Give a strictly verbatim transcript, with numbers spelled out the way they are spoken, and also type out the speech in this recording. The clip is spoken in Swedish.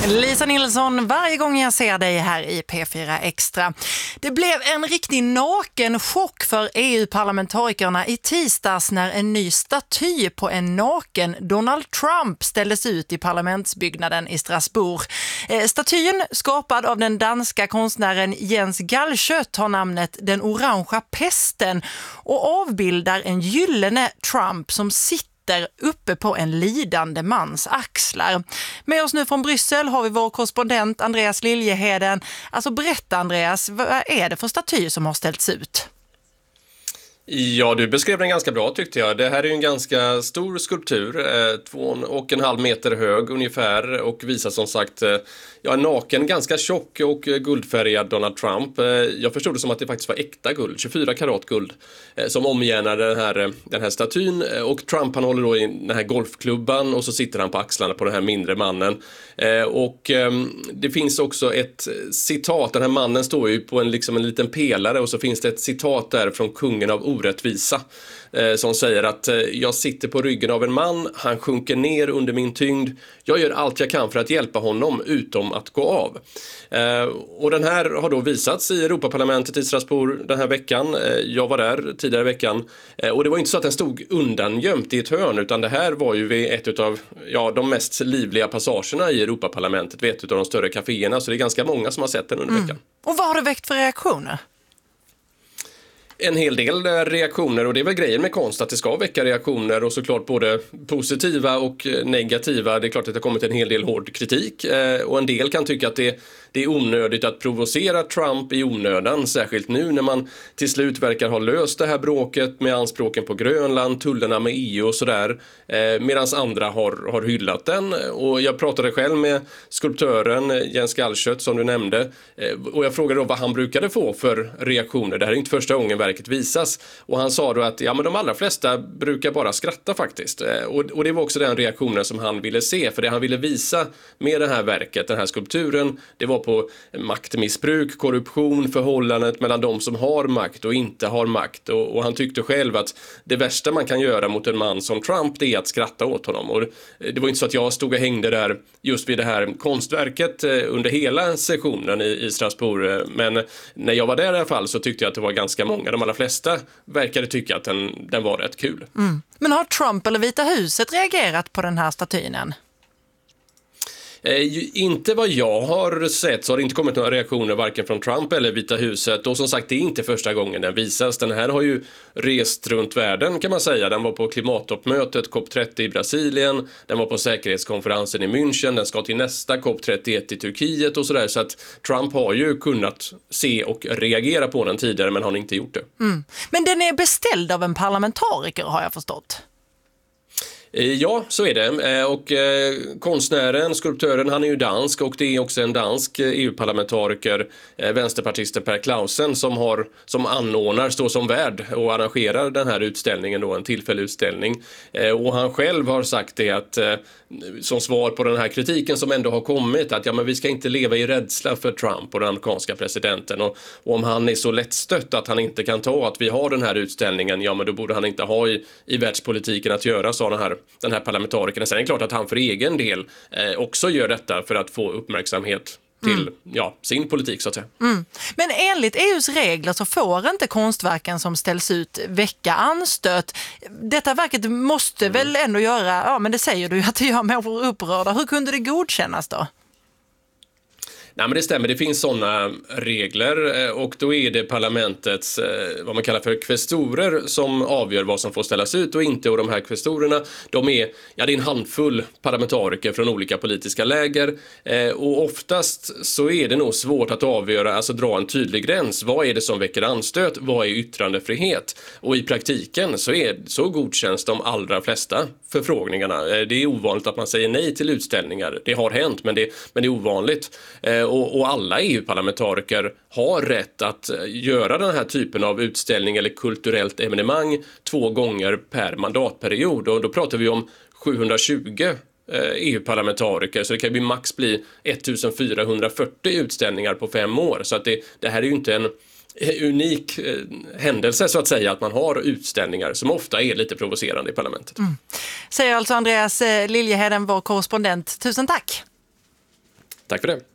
Lisa Nilsson, varje gång jag ser dig här i P fyra Extra. Det blev en riktig naken chock för E U-parlamentarikerna i tisdags när en ny staty på en naken Donald Trump ställdes ut i parlamentsbyggnaden i Strasbourg. Eh, statyn, skapad av den danska konstnären Jens Galschiøt, har namnet Den orangea pesten och avbildar en gyllene Trump som sitter uppe på en lidande mans axlar. Med oss nu från Bryssel har vi vår korrespondent Andreas Liljeheden. Alltså berätta Andreas, vad är det för staty som har ställts ut? Ja, du beskrev den ganska bra tyckte jag. Det här är ju en ganska stor skulptur, eh, två och en halv meter hög ungefär och visar som sagt eh, ja, en naken, ganska tjock och eh, guldfärgad Donald Trump. Eh, jag förstod det som att det faktiskt var äkta guld, tjugofyra karat guld, eh, som omgärnar den här, den här statyn. Och Trump han håller då i den här golfklubban och så sitter han på axlarna på den här mindre mannen. Eh, och eh, det finns också ett citat, den här mannen står ju på en, liksom en liten pelare och så finns det ett citat där från kungen av orättvisa eh, som säger att eh, jag sitter på ryggen av en man, han sjunker ner under min tyngd, jag gör allt jag kan för att hjälpa honom utom att gå av. Eh, och den här har då visats i Europaparlamentet i Strasbourg den här veckan. Eh, jag var där tidigare i veckan eh, och det var inte så att den stod undangömt i ett hörn utan det här var ju vid ett av ja, de mest livliga passagerna i Europaparlamentet, vid ett av de större kaféerna, så det är ganska många som har sett den under mm. veckan. Och vad har det väckt för reaktioner? En hel del reaktioner, och det är väl grejen med konst att det ska väcka reaktioner och såklart både positiva och negativa. Det är klart att det har kommit en hel del hård kritik och en del kan tycka att det, det är onödigt att provocera Trump i onödan, särskilt nu när man till slut verkar ha löst det här bråket med anspråken på Grönland, tullarna med E U och sådär, medan andra har, har hyllat den. Och jag pratade själv med skulptören Jens Galschiøt som du nämnde och jag frågade då vad han brukade få för reaktioner. Det här är inte första gången verket visas. Och han sa då att ja, men de allra flesta brukar bara skratta faktiskt. Och, och det var också den reaktionen som han ville se. För det han ville visa med det här verket, den här skulpturen, det var på maktmissbruk, korruption, förhållandet mellan de som har makt och inte har makt. Och, och han tyckte själv att det värsta man kan göra mot en man som Trump, det är att skratta åt honom. Och det var inte så att jag stod och hängde där just vid det här konstverket under hela sessionen i, i Strasbourg. Men när jag var där i alla fall så tyckte jag att det var ganska många. De allra flesta verkade tycka att den, den var rätt kul. Mm. Men har Trump eller Vita huset reagerat på den här statynen? Eh, inte vad jag har sett så har det inte kommit några reaktioner varken från Trump eller Vita huset. Och som sagt, det är inte första gången den visas. Den här har ju rest runt världen kan man säga. Den var på klimattoppmötet COP trettio i Brasilien. Den var på säkerhetskonferensen i München. Den ska till nästa COP trettioett i Turkiet och sådär. Så att Trump har ju kunnat se och reagera på den tidigare men har inte gjort det. Mm. Men den är beställd av en parlamentariker har jag förstått. Ja, så är det. Och eh, konstnären, skulptören, han är ju dansk och det är också en dansk E U-parlamentariker, eh, vänsterpartisten Per Clausen, som, har, som anordnar, står som värd och arrangerar den här utställningen, då, en tillfällig utställning. Eh, och han själv har sagt det att, eh, som svar på den här kritiken som ändå har kommit, att ja, men vi ska inte leva i rädsla för Trump och den amerikanska presidenten. Och, och om han är så lättstött att han inte kan ta att vi har den här utställningen, ja men då borde han inte ha i, i världspolitiken att göra, sa den här den här parlamentarikern. Sen är det klart att han för egen del eh, också gör detta för att få uppmärksamhet till mm. ja, sin politik så att säga. Mm. Men enligt E U:s regler så får inte konstverken som ställs ut väcka anstöt. Detta verket måste mm. väl ändå göra, ja men det säger du att det gör människor upprörda. Hur kunde det godkännas då? Nej, men det stämmer, det finns sådana regler och då är det parlamentets, vad man kallar för kvestorer, som avgör vad som får ställas ut och inte. Och de här kvestorerna, de är, ja, det är en handfull parlamentariker från olika politiska läger och oftast så är det nog svårt att avgöra, alltså dra en tydlig gräns. Vad är det som väcker anstöt? Vad är yttrandefrihet? Och i praktiken så, är, så godkänns de allra flesta förfrågningarna. Det är ovanligt att man säger nej till utställningar. Det har hänt, men det, men det är ovanligt. Och, och alla E U-parlamentariker har rätt att göra den här typen av utställning eller kulturellt evenemang två gånger per mandatperiod. Och då pratar vi om sjuhundratjugo E U-parlamentariker, så det kan bli max bli ettusendfyrahundrafyrtio utställningar på fem år. Så att det, det här är ju inte en unik eh, händelse så att säga, att man har utställningar som ofta är lite provocerande i parlamentet. Mm. Säger alltså Andreas Liljeheden, vår korrespondent. Tusen tack! Tack för det.